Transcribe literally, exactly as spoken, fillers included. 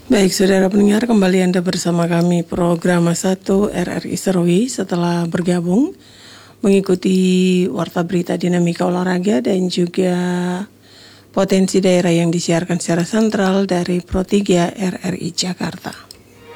Baik, saudara pendengar, kembali Anda bersama kami program satu R R I Serui setelah bergabung mengikuti warta berita dinamika olahraga dan juga potensi daerah yang disiarkan secara sentral dari Pro tiga R R I Jakarta.